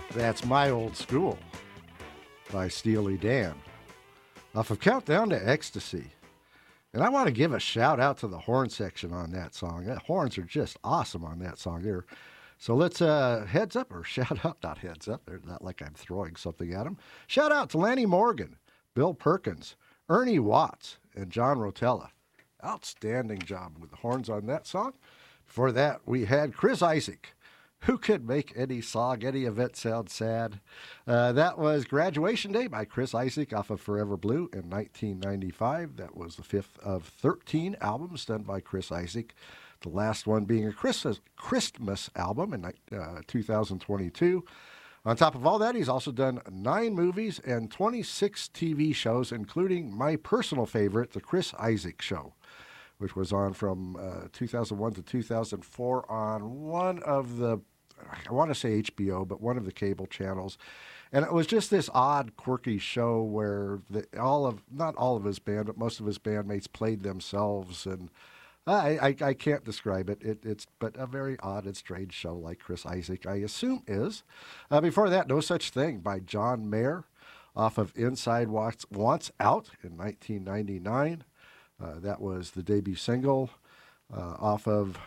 That's My Old School by Steely Dan off of Countdown to Ecstasy. And I want to give a shout out to the horn section on that song. The horns are just awesome on that song there. So let's heads up, or shout out, not heads up. They're not like I'm throwing something at them. Shout out to Lanny Morgan, Bill Perkins, Ernie Watts, and John Rotella. Outstanding job with the horns on that song. Before that, we had Chris Isaak. Who could make any song, any event sound sad? That was Graduation Day by Chris Isaak off of Forever Blue in 1995. That was the fifth of 13 albums done by Chris Isaak. The last one being a Christmas album in 2022. On top of all that, he's also done 9 movies and 26 TV shows, including my personal favorite, The Chris Isaak Show, which was on from 2001 to 2004 on one of the, I want to say HBO, but one of the cable channels. And it was just this odd, quirky show where not all of his band, but most of his bandmates played themselves. And I can't describe it. It's but a very odd and strange show like Chris Isaak, I assume, is. Before that, No Such Thing by John Mayer off of Inside Wants Out in 1999. That was the debut single off of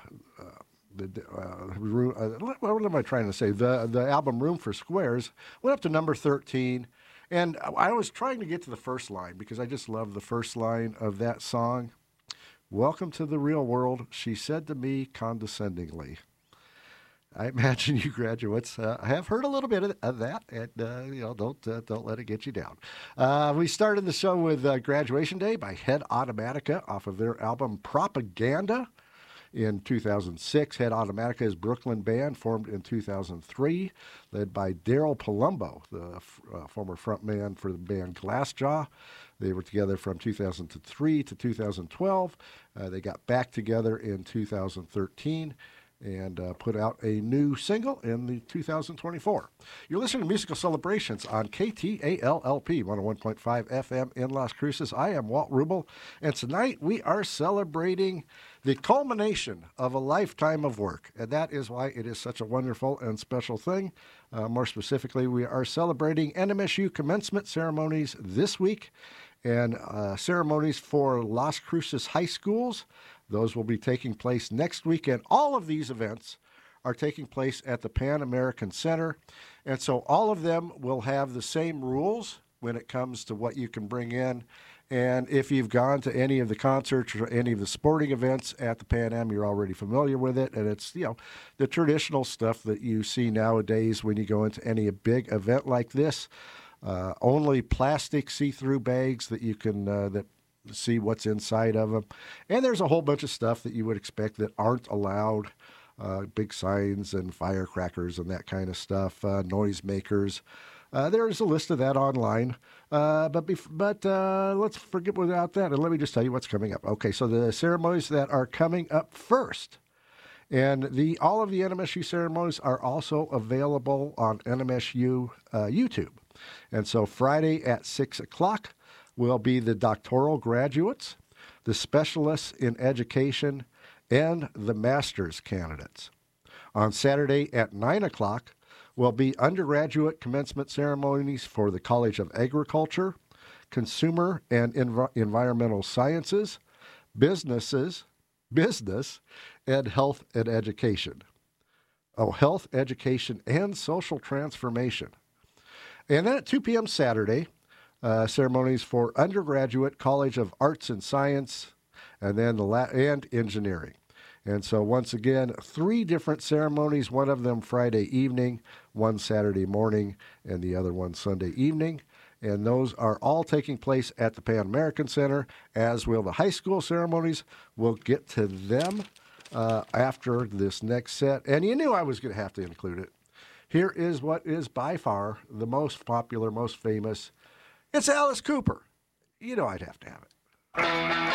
what am I trying to say? The album Room for Squares went up to number 13. And I was trying to get to the first line because I just love the first line of that song. Welcome to the real world, she said to me condescendingly. I imagine you graduates have heard a little bit of that, and don't let it get you down. We started the show with Graduation Day by Head Automatica off of their album Propaganda in 2006. Head Automatica is a Brooklyn band formed in 2003, led by Daryl Palumbo, the former frontman for the band Glassjaw. They were together from 2003 to 2012. They got back together in 2013. And put out a new single in the 2024. You're listening to Musical Celebrations on KTALLP 101.5 FM in Las Cruces. I am Walt Rubel, and tonight we are celebrating the culmination of a lifetime of work, and that is why it is such a wonderful and special thing. More specifically, we are celebrating NMSU commencement ceremonies this week, and ceremonies for Las Cruces high schools. Those will be taking place next week, and all of these events are taking place at the Pan American Center. And so all of them will have the same rules when it comes to what you can bring in. And if you've gone to any of the concerts or any of the sporting events at the Pan Am, you're already familiar with it. And it's, the traditional stuff that you see nowadays when you go into any big event like this. Only plastic see-through bags that you can see what's inside of them. And there's a whole bunch of stuff that you would expect that aren't allowed, big signs and firecrackers and that kind of stuff, noisemakers. There is a list of that online. But let's forget without that, and let me just tell you what's coming up. Okay, so the ceremonies that are coming up first, and all of the NMSU ceremonies are also available on NMSU YouTube. And so Friday at 6 o'clock, will be the doctoral graduates, the specialists in education, and the master's candidates. On Saturday at 9 o'clock will be undergraduate commencement ceremonies for the College of Agriculture, Consumer and Environmental Sciences, Business, and Health and Education. Health, Education, and Social Transformation. And then at 2 p.m. Saturday, ceremonies for undergraduate College of Arts and Science, and then and engineering. And so once again, 3 different ceremonies, one of them Friday evening, one Saturday morning, and the other one Sunday evening. And those are all taking place at the Pan American Center, as will the high school ceremonies. We'll get to them after this next set. And you knew I was going to have to include it. Here is what is by far the most popular, most famous. It's Alice Cooper. You know I'd have to have it.